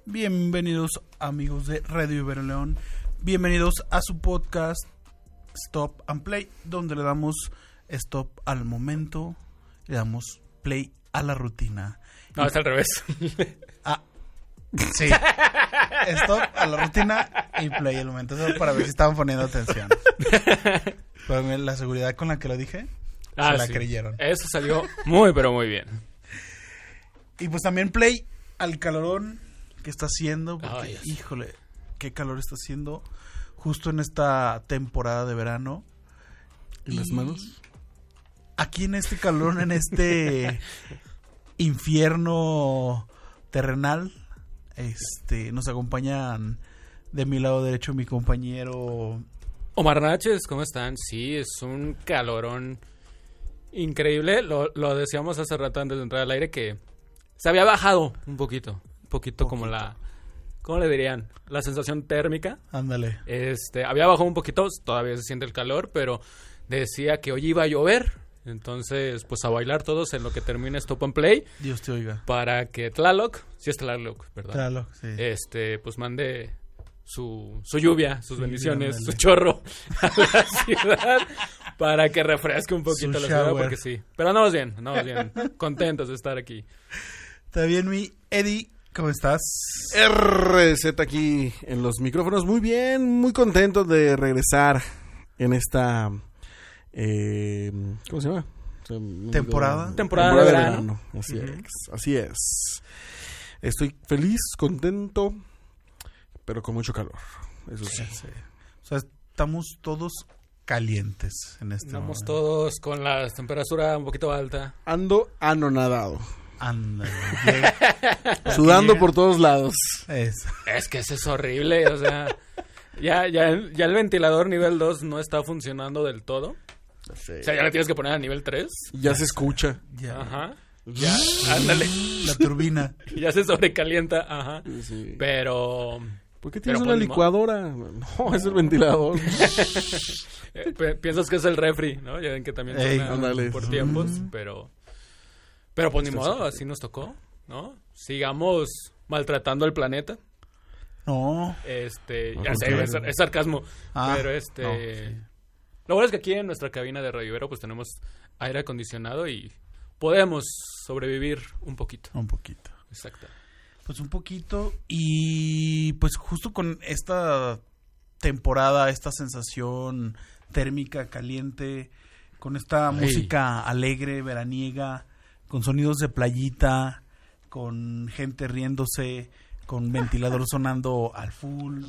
Bienvenidos amigos de Radio Ibero León. Bienvenidos a su podcast Stop and Play, donde le damos stop al momento, le damos play a la rutina. No, es al revés. Sí. Stop a la rutina y play al momento. Eso para ver si estaban poniendo atención. Pero la seguridad con la que lo dije, se la creyeron. Eso salió muy, pero muy bien. Y pues también play al calorón que está haciendo, porque, híjole, qué calor está haciendo justo en esta temporada de verano. ¿Y las manos? Aquí en este calorón, en este infierno terrenal, nos acompañan de mi lado derecho mi compañero Omar Naches, ¿cómo están? Sí, es un calorón increíble. Lo decíamos hace rato antes de entrar al aire que se había bajado un poquito como la, ¿cómo le dirían? La sensación térmica. Ándale. Había bajado un poquito, todavía se siente el calor, pero decía que hoy iba a llover. Entonces, pues a bailar todos en lo que termine Stop and Play. Dios te oiga. Para que Tlaloc, sí es Tlaloc, ¿verdad? Tlaloc, sí. Pues mande su lluvia, sus bendiciones, su chorro a la ciudad para que refresque un poquito la ciudad, porque sí. Pero andamos bien, contentos de estar aquí. Está bien, mi Eddie, ¿cómo estás? RZ aquí en los micrófonos, muy bien, muy contento de regresar en esta, ¿cómo se llama? Temporada de verano. Así es. Estoy feliz, contento, pero con mucho calor. Eso sí. O sea, estamos todos calientes en este Estamos momento. todos con la temperatura un poquito alta. Ando anonadado. Ándale. Sudando por todos lados. Es que eso es horrible, o sea, ya el ventilador nivel 2 no está funcionando del todo. Sí. O sea, ya le tienes que poner a nivel 3. Ya se escucha. Ya. Ajá. Ya, ándale. La turbina. Ya se sobrecalienta, ajá. Sí. Pero... ¿Por qué tienes una licuadora? No, es el ventilador. Piensas que es el refri, ¿no? Ya ven que también suena por tiempos, pero pues ni modo, así nos tocó, ¿no? Sigamos maltratando al planeta. No. Ya sé, es sarcasmo, pero no, sí. Lo bueno es que aquí en nuestra cabina de Radio Ibero pues tenemos aire acondicionado y podemos sobrevivir un poquito. Un poquito. Exacto. Pues un poquito, y pues justo con esta temporada, esta sensación térmica, caliente, con esta música alegre, veraniega, con sonidos de playita, con gente riéndose, con ventilador sonando al full.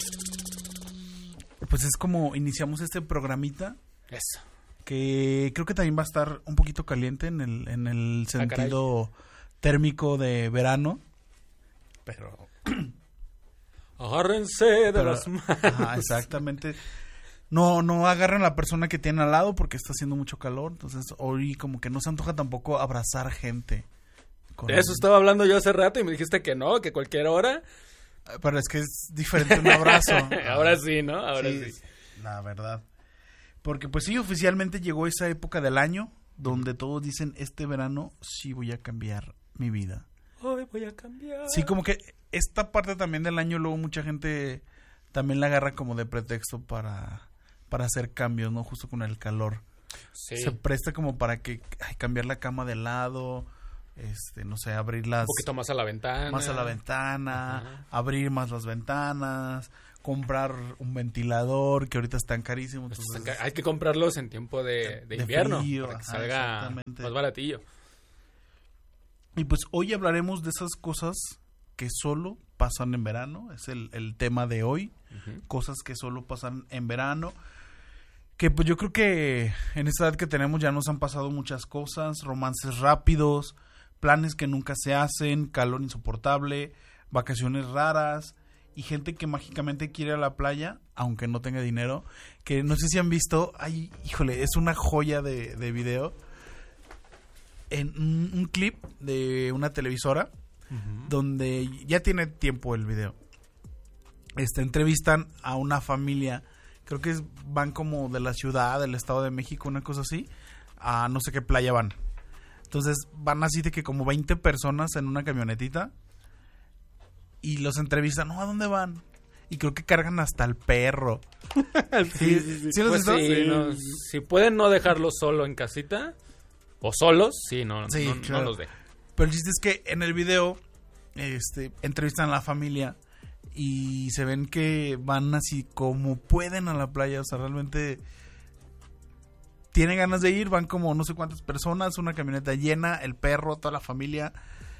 Pues es como iniciamos este programita. Eso. Que creo que también va a estar un poquito caliente en el sentido térmico de verano. Pero agárrense de las manos. Exactamente. No agarren a la persona que tienen al lado porque está haciendo mucho calor. Entonces hoy como que no se antoja tampoco abrazar gente. De eso estaba hablando yo hace rato y me dijiste que no, que cualquier hora. Pero es que es diferente un abrazo. Ahora sí, ¿no? Ahora sí. La verdad. Porque pues sí, oficialmente llegó esa época del año donde todos dicen, este verano sí voy a cambiar mi vida. Hoy voy a cambiar. Sí, como que esta parte también del año luego mucha gente también la agarra como de pretexto para hacer cambios, ¿no? Justo con el calor. Sí. Se presta como para que cambiar la cama de lado, no sé, abrirlas un poquito más a la ventana. Ajá. Abrir más las ventanas, comprar un ventilador que ahorita están carísimos. Entonces, hay que comprarlos en tiempo de invierno frío, para que salga más baratillo. Y pues hoy hablaremos de esas cosas que solo pasan en verano. Es el tema de hoy. Uh-huh. Cosas que solo pasan en verano. Que pues yo creo que en esta edad que tenemos ya nos han pasado muchas cosas. Romances rápidos, planes que nunca se hacen, calor insoportable, vacaciones raras y gente que mágicamente quiere ir a la playa, aunque no tenga dinero. Que no sé si han visto, es una joya de video. En un clip de una televisora, uh-huh, donde ya tiene tiempo el video. Entrevistan a una familia, creo que van como de la ciudad, del Estado de México, una cosa así, a no sé qué playa van. Entonces van así de que como 20 personas en una camionetita y los entrevistan, ¿no? ¿A dónde van? Y creo que cargan hasta el perro. Sí. ¿Sí los Pues hizo? sí, no, si pueden no dejarlo solo en casita, o solos, sí, no Claro. los dejan. Pero el chiste es que en el video entrevistan a la familia y se ven que van así como pueden a la playa. O sea, realmente tienen ganas de ir. Van como no sé cuántas personas, una camioneta llena, el perro, toda la familia.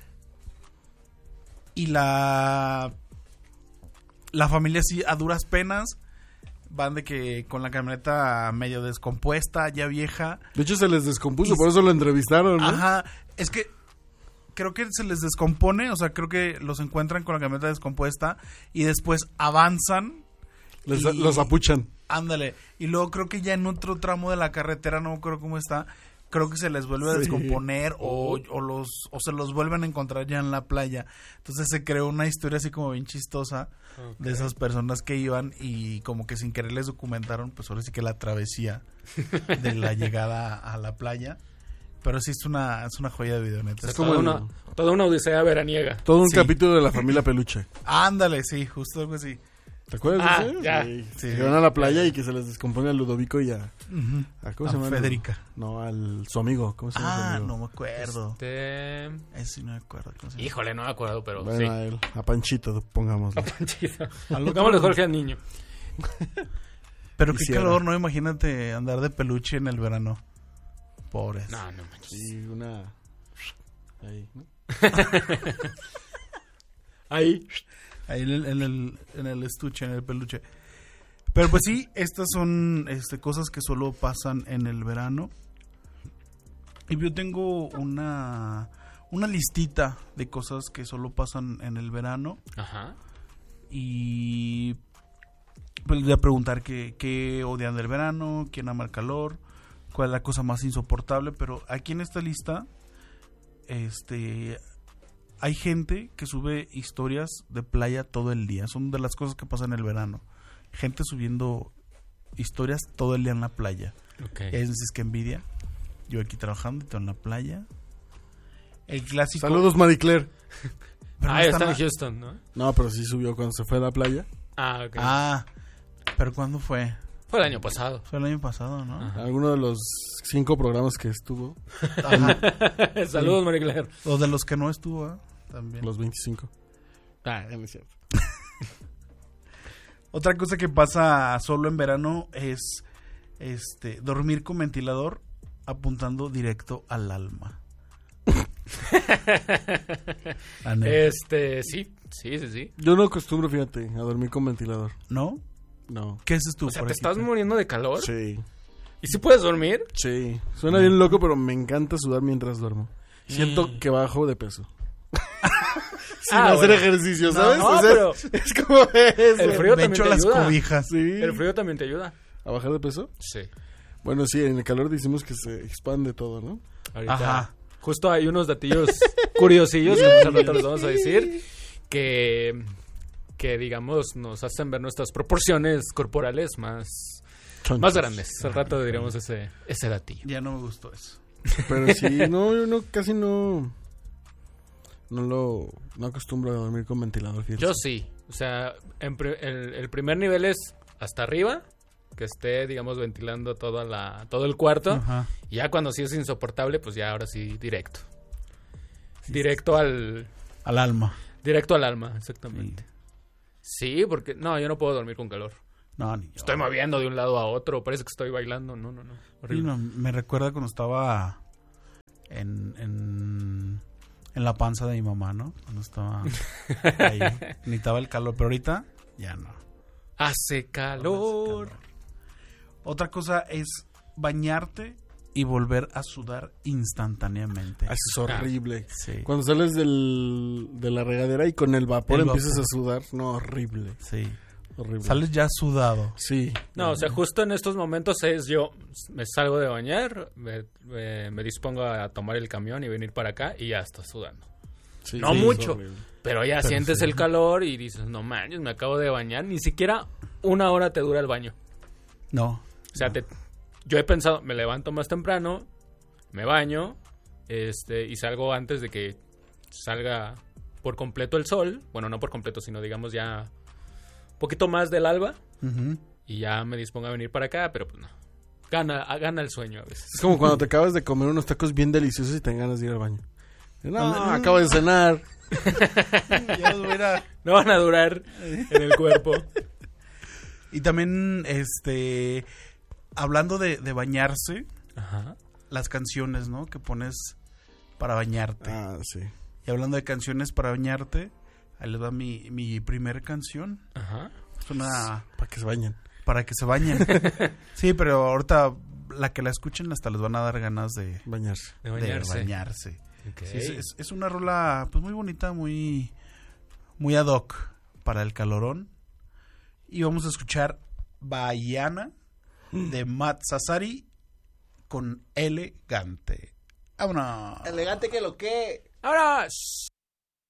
Y la familia sí, a duras penas, van de que con la camioneta medio descompuesta, ya vieja. De hecho, se les descompuso, por eso lo entrevistaron, ¿no? Ajá, es que creo que se les descompone, o sea, creo que los encuentran con la camioneta descompuesta y después avanzan. Los apuchan. Ándale, y luego creo que ya en otro tramo de la carretera, no me acuerdo cómo está, creo que se les vuelve a Sí. descomponer o se los vuelven a encontrar ya en la playa. Entonces se creó una historia así como bien chistosa de esas personas que iban y como que sin querer les documentaron, pues ahora sí que la travesía de la llegada a la playa. Pero sí es una joya de video, neta. Es como toda una odisea veraniega. Todo un Sí. capítulo de la familia Peluche. Ándale, sí, justo algo así. ¿Te acuerdas de eso? ya. Sí. Que van a la playa y que se les descompone a Ludovico y a ¿cómo A se llama? Federica. No, su amigo. ¿Cómo se llama su amigo? No me acuerdo. Ese sí no me acuerdo. ¿Cómo se llama? Híjole, no me acuerdo, pero Bueno, sí. a él, a Panchito, pongámoslo. Pongámosle Jorge al niño. Pero qué Quisiera. calor, ¿no? Imagínate andar de peluche en el verano. Pobres. No manches. Sí, una... Ahí, ¿no? Ahí. Ahí en el estuche, en el peluche. Pero pues sí, estas son cosas que solo pasan en el verano. Y yo tengo una listita de cosas que solo pasan en el verano. Ajá. Y pues les voy a preguntar qué odian del verano, quién ama el calor, cuál es la cosa más insoportable. Pero aquí en esta lista hay gente que sube historias de playa todo el día. Son de las cosas que pasan en el verano. Gente subiendo historias todo el día en la playa. Okay. Es que envidia. Yo aquí trabajando y todo en la playa. El clásico. Saludos, Marie Claire. Pero no Está están- en Houston, ¿no? No, pero sí subió cuando se fue a la playa. Ok. Pero ¿cuándo fue? Fue el año pasado. Fue el año pasado, ¿no? Ajá. Alguno de los 5 programas que estuvo, Ajá. Saludos, Marie Claire. O de los que no estuvo, ¿eh? También. los 25. Ah, no es cierto. Otra cosa que pasa solo en verano es dormir con ventilador apuntando directo al alma. Sí. Yo no acostumbro, fíjate, a dormir con ventilador. ¿No? No. ¿Qué haces tú? O sea, por ¿te aquí? estás muriendo de calor? Sí. ¿Y si puedes dormir? Sí. Suena bien loco, pero me encanta sudar mientras duermo. Siento que bajo de peso. Sin hacer bueno. ejercicio, ¿sabes? No, O sea, pero es como eso. el frío Me también echo te las ayuda. cobijas. Sí. El frío también te ayuda. ¿A bajar de peso? Sí. Bueno, sí, en el calor decimos que se expande todo, ¿no? Ahorita, Ajá. justo hay unos datillos curiosillos que más al rato les vamos a decir que digamos nos hacen ver nuestras proporciones corporales más Chonchos. grandes. Al rato diremos ese datillo. Ya no me gustó eso. Pero sí, no, yo no, casi no acostumbro a dormir con ventilador, fíjate. Yo sí. O sea, el primer nivel es hasta arriba, que esté, digamos, ventilando todo el cuarto. Ajá. Y ya cuando sí es insoportable, pues ya ahora sí directo. Directo al Al alma. exactamente. Sí, porque no, yo no puedo dormir con calor. No, ni yo. Estoy moviendo de un lado a otro, parece que estoy bailando. No. Sí, Horrible. no, me recuerda cuando estaba en la panza de mi mamá, ¿no? Cuando estaba ahí. Necesitaba el calor, pero ahorita ya no. Hace calor. Otra cosa es bañarte y volver a sudar instantáneamente. Ah, eso es horrible. Sí, Cuando sales de la regadera y con el vapor El empiezas vapor. a sudar, no, horrible. sí. Horrible. Sales ya sudado. Sí. No, o sea, justo en estos momentos yo me salgo de bañar, me dispongo a tomar el camión y venir para acá y ya estás sudando. Sí, No sí, mucho. es horrible. Pero ya Pero sientes sí. el calor y dices, no manches, me acabo de bañar. Ni siquiera 1 hora te dura el baño. No. O sea, yo he pensado, me levanto más temprano, me baño, y salgo antes de que salga por completo el sol. Bueno, no por completo, sino digamos ya un poquito más del alba. Ujú. Y ya me dispongo a venir para acá, pero pues no. Gana el sueño a veces. Es como cuando te acabas de comer unos tacos bien deliciosos y te dan ganas de ir al baño. No, Ándale. acabo de cenar. Ya los voy a ir a- No van a durar en el cuerpo. Y también, hablando de bañarse, Ajá. las canciones, ¿no? Que pones para bañarte. Ah, sí. Y hablando de canciones para bañarte, ahí les va mi primera canción. Ajá. Es una Para que se bañen. para que se bañen. Sí, pero ahorita la que la escuchen hasta les van a dar ganas de Bañarse. De bañarse. bañarse. Ok. Sí, es una rola pues muy bonita, muy ad hoc para el calorón. Y vamos a escuchar Bahiana de Matt Sassari con Elegante. ¡Vámonos! Elegante que lo que. ¡Ahora!